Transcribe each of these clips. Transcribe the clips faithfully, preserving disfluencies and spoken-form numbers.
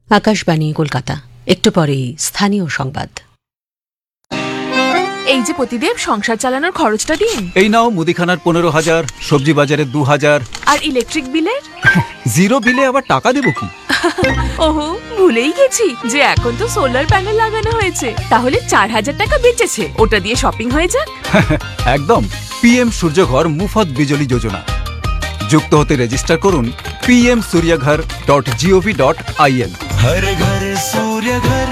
আকাশবাণী কলকাতা। একটু পরেই স্থানীয় সংবাদ। এই যে প্রতিদেব, সংসার চালানোর খরচটা দিন। এই নাও মুদিখানার পনেরো হাজার, সবজি বাজারে দু হাজার। আর ইলেকট্রিক বিলের? জিরো বিলে আবার টাকা দেবো কি? ওহো, ভুলেই গেছি যে এখন তো সোলার প্যানেল লাগানো হয়েছে। তাহলে চার হাজার টাকা বেঁচেছে, ওটা দিয়ে শপিং হয়ে যাক। একদম। পিএম সূর্যঘর মুফত বিজলি যোজনা। যুক্ত হতে রেজিস্টার করুন PM সূর্যঘর dot gov dot in. हर घर सूर्य घर।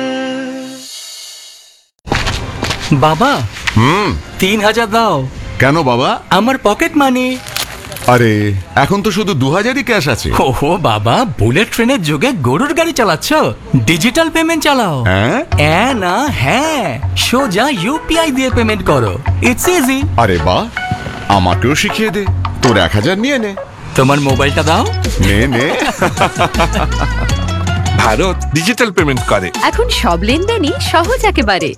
বাবা, হুম তিন হাজার দাও। কেন বাবা? আমার পকেট মানি। আরে এখন তো শুধু দু হাজারই ক্যাশ আছে। ওহো বাবা, বুলেট ট্রেনের যুগে গরুর গাড়ি চালাচ্ছ? ডিজিটাল পেমেন্ট চালাও। হ্যাঁ হ্যাঁ না হ্যাঁ, সোজা ইউপিআই দিয়ে পেমেন্ট করো। It's easy. আরে বাহ, আমাকেও শিখিয়ে দে। তোর এক হাজার নিয়ে নে। তোমার মোবাইলটা দাও। নে নে। ভারত ডিজিটাল পেমেন্ট করে। এখন সব লেনদেনই সহজ একেবারে।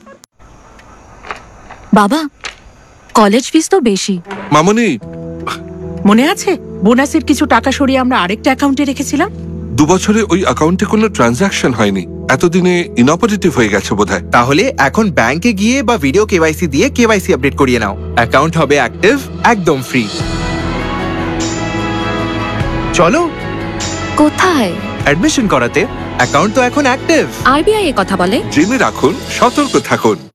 বাবা, কলেজ ফিস তো বেশি। মামনি, মনে আছে বোনাসের কিছু টাকা সরিয়ে আমরা আরেকটা অ্যাকাউন্টে রেখেছিলাম? দু বছরে ওই অ্যাকাউন্টে কোনো ট্রানজাকশন হয়নি। এতদিনে ইনঅপারেটিভ হয়ে গেছে বোধহয়। তাহলে এখন ব্যাংকে গিয়ে বা ভিডিও কেওয়াইসি দিয়ে কেওয়াইসি আপডেট করিয়ে নাও। অ্যাকাউন্ট হবে অ্যাক্টিভ, একদম ফ্রি। চলো কোথায়? অ্যাডমিশন করাতে। অ্যাকাউন্ট তো এখন অ্যাক্টিভ। আরবিআই এ কথা বলে। জেনে রাখুন, সতর্ক থাকুন।